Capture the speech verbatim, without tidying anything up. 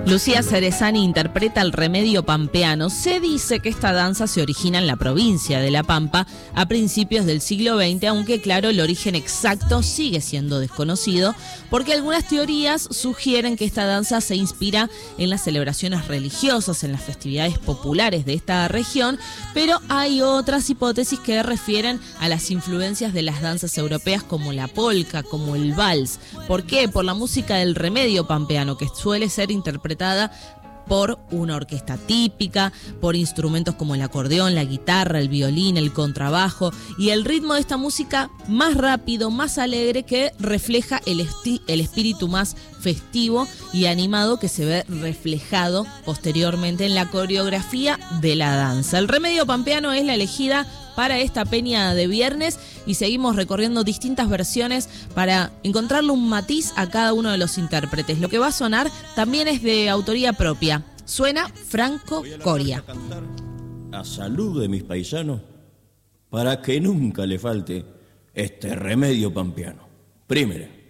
Lucía Cerezani interpreta el remedio pampeano. Se dice que esta danza se origina en la provincia de La Pampa a principios del siglo veinte, aunque claro, el origen exacto sigue siendo desconocido, porque algunas teorías sugieren que esta danza se inspira en las celebraciones religiosas, en las festividades populares de esta región, pero hay otras hipótesis que refieren a las influencias de las danzas europeas como la polka, como el vals. ¿Por qué? Por la música del remedio pampeano, que suele ser interpretada por una orquesta típica, por instrumentos como el acordeón, la guitarra, el violín, el contrabajo, y el ritmo de esta música más rápido, más alegre, que refleja el, esti- el espíritu más festivo y animado que se ve reflejado posteriormente en la coreografía de la danza. El remedio pampeano es la elegida para esta peña de viernes y seguimos recorriendo distintas versiones para encontrarle un matiz a cada uno de los intérpretes. Lo que va a sonar también es de autoría propia. Suena Franco Coria. A salud de mis paisanos, para que nunca le falte este remedio pampeano. Primero.